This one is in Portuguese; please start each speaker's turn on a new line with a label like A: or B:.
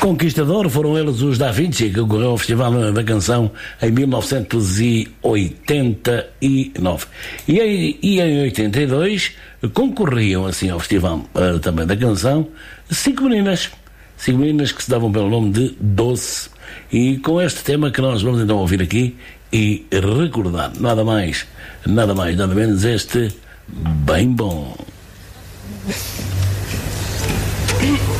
A: Conquistador foram eles os Da Vinci, que ocorreu ao Festival da Canção em 1989. E em 82 concorriam assim ao Festival também da Canção cinco meninas que se davam pelo nome de Doce. E com este tema que nós vamos então ouvir aqui e recordar, nada mais, nada menos este Bem Bom.